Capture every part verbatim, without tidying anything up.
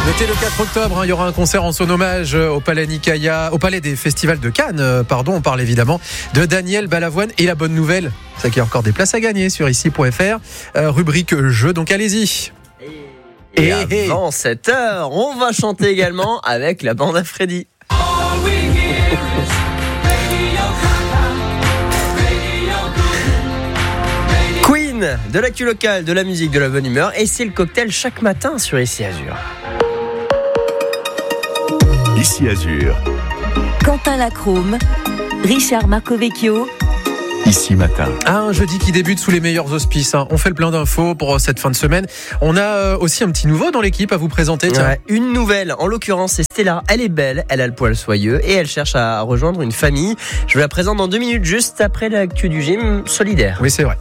Notez le quatre octobre, hein, il y aura un concert en son hommage au Palais Nicaïa, au Palais des Festivals de Cannes. Euh, pardon, on parle évidemment de Daniel Balavoine. Et la bonne nouvelle, c'est qu'il y a encore des places à gagner sur ici point f r. Euh, rubrique jeu, donc allez-y. Et, et avant et... sept heures, on va chanter également avec la bande à Freddy. Queen, de l'actu locale, de la musique, de la bonne humeur. Et c'est le cocktail chaque matin sur Ici Azur. Ici Azur. Quentin Lacrome, Richard Marcovecchio. Ici matin. Ah, un jeudi qui débute sous les meilleurs auspices. Hein. On fait le plein d'infos pour cette fin de semaine. On a aussi un petit nouveau dans l'équipe à vous présenter. Tiens. Ouais, une nouvelle, en l'occurrence c'est Stella. Elle est belle, elle a le poil soyeux et elle cherche à rejoindre une famille. Je vous la présente dans deux minutes, juste après l'actu du gym solidaire. Oui, c'est vrai.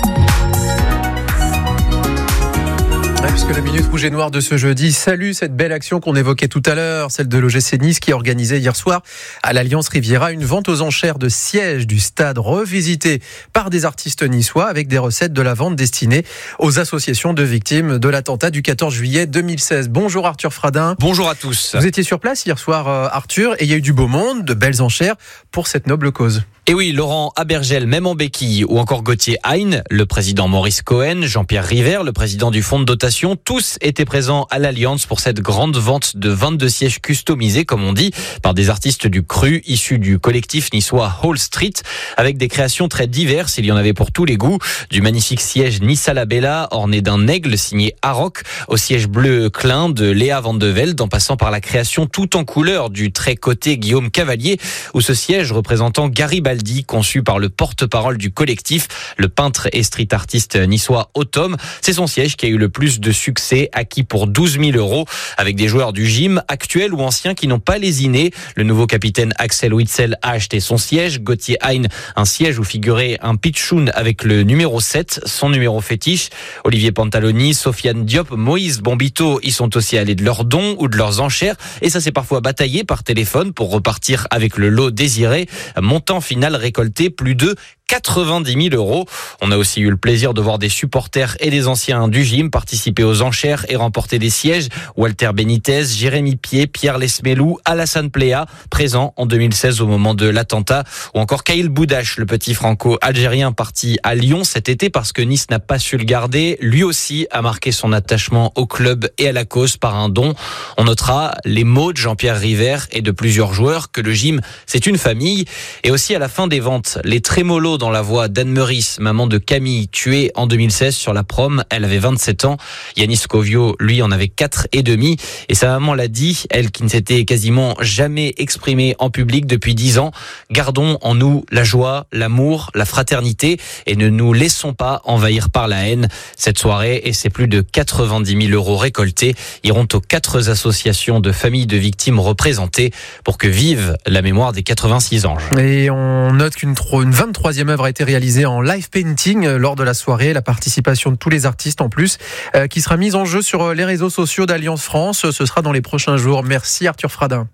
Puisque la minute rouge et noire de ce jeudi salue cette belle action qu'on évoquait tout à l'heure, celle de l'O G C Nice qui a organisé hier soir à l'Alliance Riviera une vente aux enchères de sièges du stade revisité par des artistes niçois avec des recettes de la vente destinées aux associations de victimes de l'attentat du quatorze juillet deux mille seize. Bonjour Arthur Fradin. Bonjour à tous. Vous étiez sur place hier soir Arthur et il y a eu du beau monde, de belles enchères pour cette noble cause. Et oui, Laurent Abergel, même en béquille, ou encore Gauthier Hein, le président Maurice Cohen, Jean-Pierre River, le président du fonds de dotation, tous étaient présents à l'Alliance pour cette grande vente de vingt-deux sièges customisés, comme on dit, par des artistes du cru, issus du collectif niçois Hall Street, avec des créations très diverses, il y en avait pour tous les goûts, du magnifique siège Nissa la Bella, orné d'un aigle signé Aroc, au siège bleu Klein de Léa Van de Velde, en passant par la création tout en couleur du très coté Guillaume Cavalier, ou ce siège représentant Garibaldi, conçu par le porte-parole du collectif, le peintre et street artiste niçois Autom. C'est son siège qui a eu le plus de succès, acquis pour douze mille euros, avec des joueurs du gym, actuels ou anciens, qui n'ont pas lésiné. Le nouveau capitaine Axel Witsel a acheté son siège, Gauthier Hein, un siège où figurait un pitchoun avec le numéro sept, son numéro fétiche. Olivier Pantaloni, Sofiane Diop, Moïse Bombito y sont aussi allés de leurs dons ou de leurs enchères, et ça s'est parfois bataillé par téléphone pour repartir avec le lot désiré. Montant final récolté plus de quatre-vingt-dix mille euros. On a aussi eu le plaisir de voir des supporters et des anciens du gym participer aux enchères et remporter des sièges. Walter Benitez, Jérémy Pied, Pierre Lesmelou, Alassane Pléa, présents en deux mille seize au moment de l'attentat, ou encore Kaïl Boudache, le petit franco-algérien parti à Lyon cet été parce que Nice n'a pas su le garder. Lui aussi a marqué son attachement au club et à la cause par un don. On notera les mots de Jean-Pierre River et de plusieurs joueurs que le gym, c'est une famille. Et aussi à la fin des ventes, les trémolos dans la voix d'Anne Meurice, maman de Camille, tuée en deux mille seize sur la prom. Elle avait vingt-sept ans. Yanis Covio, lui, en avait quatre et demi. Et sa maman l'a dit, elle qui ne s'était quasiment jamais exprimée en public depuis dix ans. Gardons en nous la joie, l'amour, la fraternité et ne nous laissons pas envahir par la haine. Cette soirée et ses plus de quatre-vingt-dix mille euros récoltés iront aux quatre associations de familles de victimes représentées pour que vive la mémoire des quatre-vingt-six anges. Et on note qu'une une vingt-troisième œuvre a été réalisée en live painting lors de la soirée. La participation de tous les artistes en plus, euh, qui sera mise en jeu sur les réseaux sociaux d'Alliance France. Ce sera dans les prochains jours. Merci Arthur Fradin.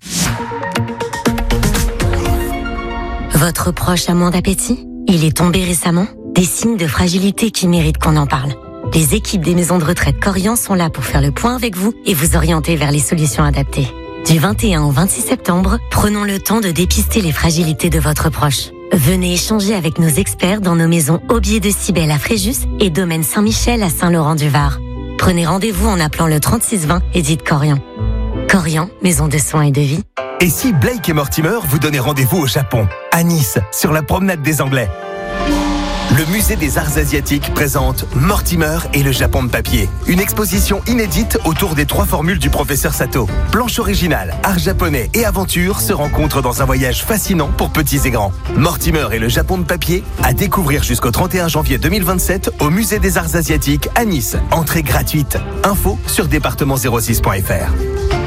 Votre proche a moins d'appétit ? Il est tombé récemment ? Des signes de fragilité qui méritent qu'on en parle. Les équipes des maisons de retraite Corian sont là pour faire le point avec vous et vous orienter vers les solutions adaptées. Du vingt et un au vingt-six septembre, prenons le temps de dépister les fragilités de votre proche. Venez échanger avec nos experts dans nos maisons Aubier de Cybèle à Fréjus et Domaine Saint-Michel à Saint-Laurent-du-Var. Prenez rendez-vous en appelant le trente-six vingt et dites Corian. Corian, maison de soins et de vie. Et si Blake et Mortimer vous donnaient rendez-vous au Japon, à Nice, sur la promenade des Anglais ? Le musée des arts asiatiques présente Mortimer et le Japon de papier. Une exposition inédite autour des trois formules du professeur Sato. Planche originale, art japonais et aventure se rencontrent dans un voyage fascinant pour petits et grands. Mortimer et le Japon de papier, à découvrir jusqu'au trente et un janvier deux mille vingt-sept au musée des arts asiatiques à Nice. Entrée gratuite. Info sur département zéro six point f r.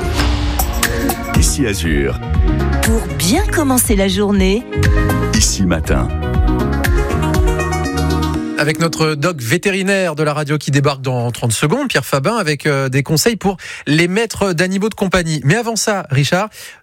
Ici Azur. Pour bien commencer la journée, Ici matin. Avec notre doc vétérinaire de la radio qui débarque dans trente secondes, Pierre Fabin, avec euh, des conseils pour les maîtres d'animaux de compagnie. Mais avant ça, Richard,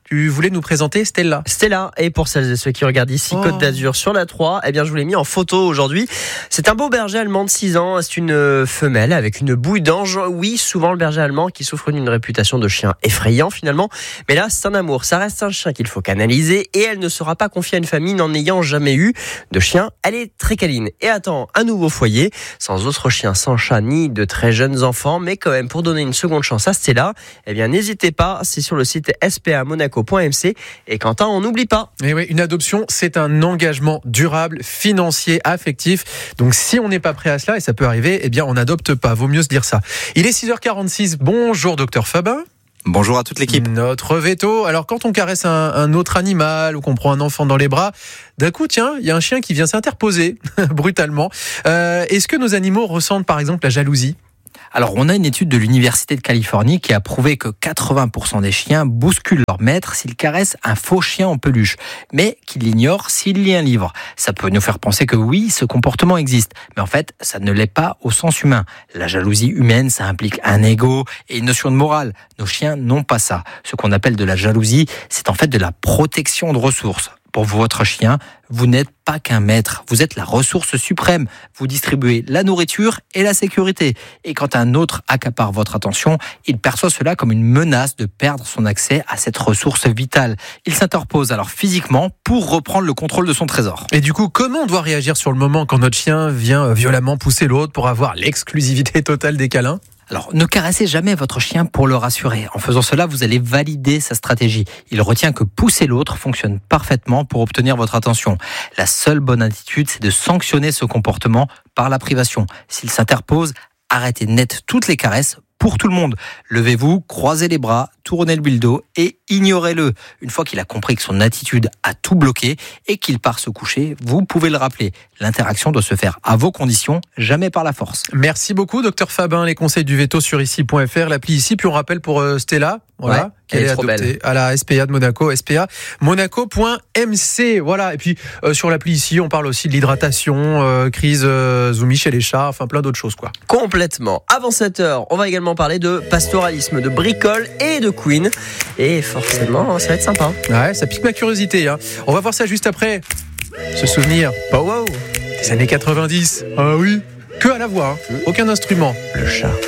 Tu voulais nous présenter Stella. Stella, et pour celles et ceux qui regardent ici Oh. Côte d'Azur sur la trois, eh bien je vous l'ai mis en photo aujourd'hui. C'est un beau berger allemand de six ans, c'est une femelle avec une bouille d'ange. Oui, souvent le berger allemand qui souffre d'une réputation de chien effrayant finalement, mais là c'est un amour, ça reste un chien qu'il faut canaliser et elle ne sera pas confiée à une famille n'en ayant jamais eu de chien. Elle est très câline et attend un nouveau foyer, sans autre chien, sans chat ni de très jeunes enfants, mais quand même pour donner une seconde chance à Stella, eh bien n'hésitez pas, c'est sur le site s p a monaco point m c et Quentin, on n'oublie pas. Et oui, une adoption, c'est un engagement durable, financier, affectif. Donc si on n'est pas prêt à cela, et ça peut arriver, eh bien on n'adopte pas. Vaut mieux se dire ça. Il est six heures quarante-six. Bonjour docteur Fabin. Bonjour à toute l'équipe. Notre veto. Alors quand on caresse un, un autre animal ou qu'on prend un enfant dans les bras, d'un coup, tiens, il y a un chien qui vient s'interposer brutalement. Euh, est-ce que nos animaux ressentent par exemple la jalousie ? Alors, on a une étude de l'Université de Californie qui a prouvé que quatre-vingts pour cent des chiens bousculent leur maître s'ils caressent un faux chien en peluche, mais qu'ils l'ignorent s'il lit un livre. Ça peut nous faire penser que oui, ce comportement existe, mais en fait, ça ne l'est pas au sens humain. La jalousie humaine, ça implique un ego et une notion de morale. Nos chiens n'ont pas ça. Ce qu'on appelle de la jalousie, c'est en fait de la protection de ressources. Pour votre chien, vous n'êtes pas qu'un maître, vous êtes la ressource suprême. Vous distribuez la nourriture et la sécurité. Et quand un autre accapare votre attention, il perçoit cela comme une menace de perdre son accès à cette ressource vitale. Il s'interpose alors physiquement pour reprendre le contrôle de son trésor. Et du coup, comment on doit réagir sur le moment quand notre chien vient violemment pousser l'autre pour avoir l'exclusivité totale des câlins ? Alors, ne caressez jamais votre chien pour le rassurer. En faisant cela, vous allez valider sa stratégie. Il retient que pousser l'autre fonctionne parfaitement pour obtenir votre attention. La seule bonne attitude, c'est de sanctionner ce comportement par la privation. S'il s'interpose, arrêtez net toutes les caresses pour tout le monde. Levez-vous, croisez les bras, tournez-lui le dos et ignorez-le. Une fois qu'il a compris que son attitude a tout bloqué et qu'il part se coucher, vous pouvez le rappeler. L'interaction doit se faire à vos conditions, jamais par la force. Merci beaucoup, docteur Fabin. Les conseils du veto sur ici point f r, l'appli ici. Puis on rappelle pour euh, Stella, voilà, Ouais, qu'elle elle est est trop adoptée à la S P A de Monaco, S P A monaco point m c. Voilà. Et puis euh, sur l'appli ici, on parle aussi de l'hydratation, euh, crise euh, zoomie chez les chats, enfin plein d'autres choses, quoi. Complètement. Avant sept heures, on va également parler de pastoralisme, de bricole et de Queen. Et forcément, ça va être sympa. Ouais, ça pique ma curiosité, hein. On va voir ça juste après. Se souvenir, Wow, wow. des années quatre-vingt-dix. Ah oui. Que à la voix, hein. Aucun instrument. Le chat.